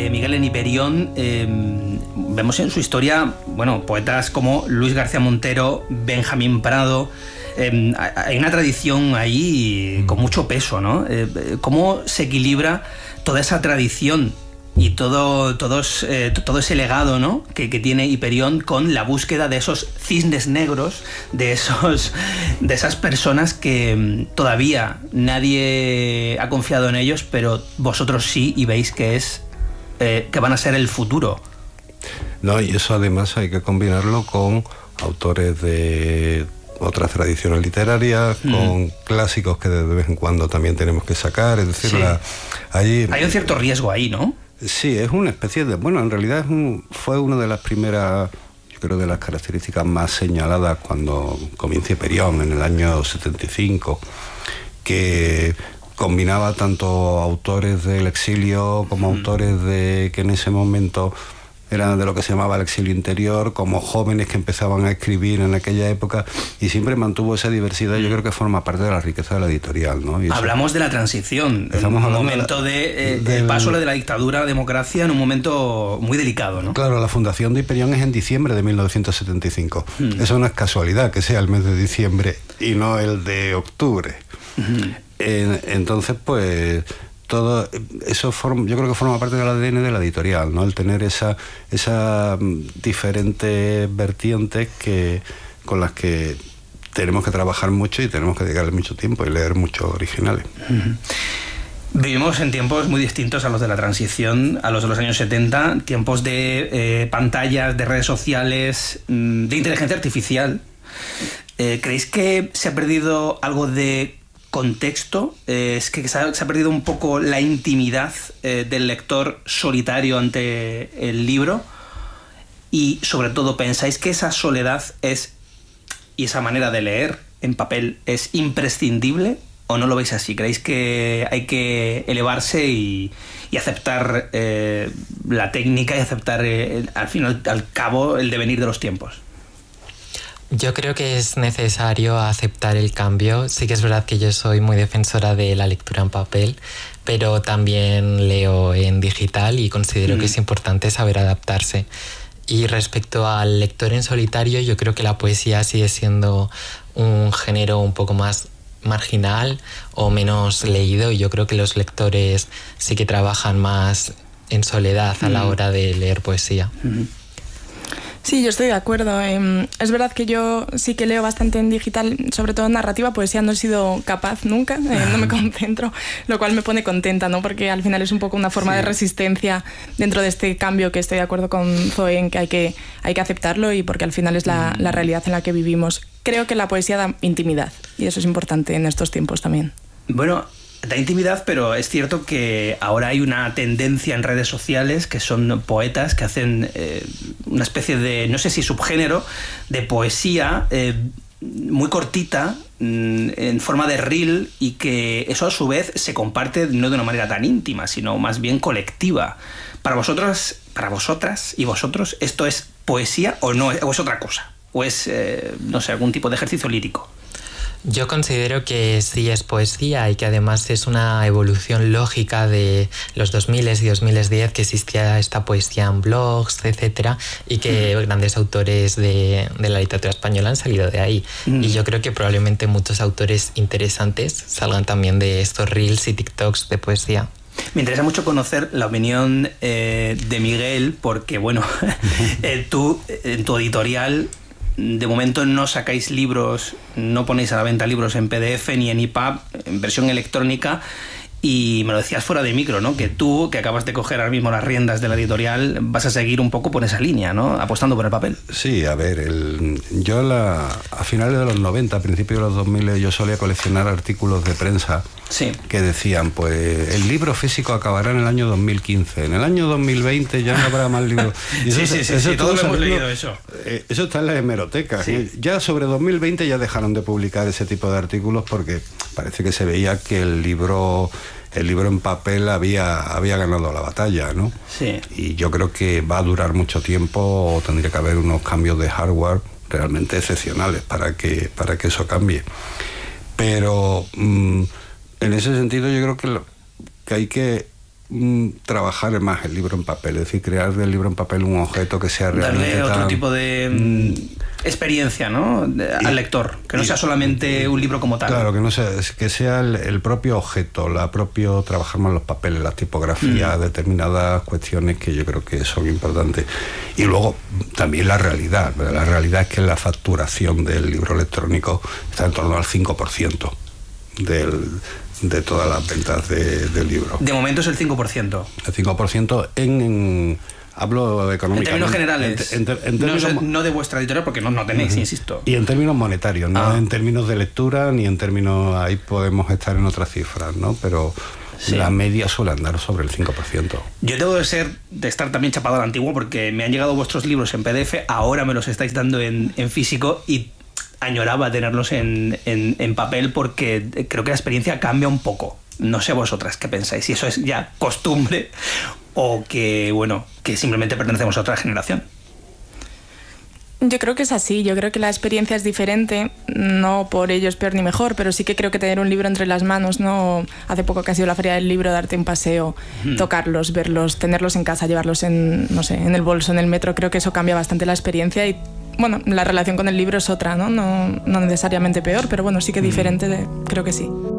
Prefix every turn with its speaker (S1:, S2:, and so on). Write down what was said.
S1: Miguel en Hiperión vemos en su historia, bueno, poetas como Luis García Montero, Benjamín Prado. Hay una tradición ahí con mucho peso, ¿no? ¿Cómo se equilibra toda esa tradición y todo ese legado, ¿no?, que tiene Hiperión con la búsqueda de esos cisnes negros, de esas personas que todavía nadie ha confiado en ellos, pero vosotros sí, y veis que van a ser el futuro?
S2: No, y eso además hay que combinarlo con autores de otras tradiciones literarias, con clásicos que de vez en cuando también tenemos que sacar, es decir,
S1: hay un cierto riesgo ahí, ¿no?
S2: Sí, es una especie de... Bueno, en realidad fue una de las primeras, yo creo, de las características más señaladas cuando comienza Hiperión en el año 75, que combinaba tanto autores del exilio como autores que en ese momento eran de lo que se llamaba el exilio interior, como jóvenes que empezaban a escribir en aquella época, y siempre mantuvo esa diversidad. Yo creo que forma parte de la riqueza de la editorial, ¿no? Y
S1: hablamos de la transición, en un momento del paso de la dictadura a la democracia, en un momento muy delicado, ¿no?
S2: Claro, la fundación de Hiperión es en diciembre de 1975. Eso no es casualidad que sea el mes de diciembre y no el de octubre. Entonces, pues todo eso yo creo que forma parte del ADN de la editorial, ¿no? El tener esa diferentes vertientes con las que tenemos que trabajar mucho y tenemos que dedicarle mucho tiempo y leer muchos originales.
S1: Vivimos en tiempos muy distintos a los de la transición, a los de los años 70, tiempos de pantallas, de redes sociales, de inteligencia artificial. ¿Creéis que se ha perdido algo de contexto? Es que se ha perdido un poco la intimidad del lector solitario ante el libro, y sobre todo, ¿pensáis que esa soledad y esa manera de leer en papel es imprescindible, o no lo veis así? ¿Creéis que hay que elevarse y aceptar la técnica y aceptar al fin y al cabo el devenir de los tiempos?
S3: Yo creo que es necesario aceptar el cambio. Sí que es verdad que yo soy muy defensora de la lectura en papel, pero también leo en digital y considero que es importante saber adaptarse. Y respecto al lector en solitario, yo creo que la poesía sigue siendo un género un poco más marginal o menos leído, y yo creo que los lectores sí que trabajan más en soledad a la hora de leer poesía.
S4: Sí, yo estoy de acuerdo. Es verdad que yo sí que leo bastante en digital, sobre todo en narrativa. Poesía no he sido capaz nunca, no me concentro, lo cual me pone contenta, ¿no? Porque al final es un poco una forma de resistencia dentro de este cambio, que estoy de acuerdo con Zoe en que hay que aceptarlo, y porque al final es la realidad en la que vivimos. Creo que la poesía da intimidad, y eso es importante en estos tiempos también.
S1: Bueno, da intimidad, pero es cierto que ahora hay una tendencia en redes sociales que son poetas que hacen una especie de, no sé si subgénero, de poesía muy cortita, en forma de reel, y que eso a su vez se comparte no de una manera tan íntima, sino más bien colectiva. Para vosotras y vosotros, ¿esto es poesía o no? ¿O es otra cosa? ¿O es, no sé, algún tipo de ejercicio lírico?
S3: Yo considero que sí es poesía, y que además es una evolución lógica de los 2000 y 2010, que existía esta poesía en blogs, etcétera, y que grandes autores de la literatura española han salido de ahí. Y yo creo que probablemente muchos autores interesantes salgan también de estos reels y TikToks de poesía.
S1: Me interesa mucho conocer la opinión de Miguel, porque bueno, tú en tu editorial de momento no sacáis libros, no ponéis a la venta libros en PDF ni en EPUB, en versión electrónica, y me lo decías fuera de micro, ¿no? Que tú, que acabas de coger ahora mismo las riendas de la editorial, vas a seguir un poco por esa línea, ¿no? Apostando por el papel.
S2: Sí, a ver, yo a finales de los 90, a principios de los 2000, yo solía coleccionar artículos de prensa que decían, pues, el libro físico acabará en el año 2015, en el año 2020 ya no habrá más libros.
S1: Y eso, sí, todos hemos leído eso.
S2: Eso está en la hemeroteca.
S1: Sí.
S2: Ya sobre 2020 ya dejaron de publicar ese tipo de artículos, porque parece que se veía que el libro en papel había ganado la batalla, ¿no?
S1: Sí.
S2: Y yo creo que va a durar mucho tiempo, o tendría que haber unos cambios de hardware realmente excepcionales para que eso cambie. Pero en ese sentido yo creo que hay que trabajar más el libro en papel, es decir, crear del libro en papel un objeto que sea realmente
S1: darle otro tipo de experiencia, ¿no? Al lector, que no sea solamente un libro como tal.
S2: Claro, que no sea, que sea el propio objeto, trabajar más los papeles, las tipografías, determinadas cuestiones que yo creo que son importantes. Y luego también la realidad, ¿verdad? La realidad es que la facturación del libro electrónico está en torno al 5% de todas las ventas del libro.
S1: De momento es el 5%.
S2: El 5% hablo económicamente.
S1: En términos generales. No de vuestra editorial, porque no tenéis, insisto.
S2: Y en términos monetarios, no en términos de lectura, ni en términos... Ahí podemos estar en otras cifras, ¿no? Pero sí, la media suele andar sobre el 5%.
S1: Yo debo de estar también chapado a la antigua, porque me han llegado vuestros libros en PDF, ahora me los estáis dando en físico, y añoraba tenerlos en papel, porque creo que la experiencia cambia un poco. No sé vosotras qué pensáis, si eso es ya costumbre o que simplemente pertenecemos a otra generación.
S4: Yo creo que es así, yo creo que la experiencia es diferente, no por ello es peor ni mejor, pero sí que creo que tener un libro entre las manos, ¿no? Hace poco que ha sido la Feria del Libro, darte un paseo, tocarlos, verlos, tenerlos en casa, llevarlos en el bolso, en el metro, creo que eso cambia bastante la experiencia y, bueno, la relación con el libro es otra, ¿no? No necesariamente peor, pero bueno, sí que diferente, creo que sí.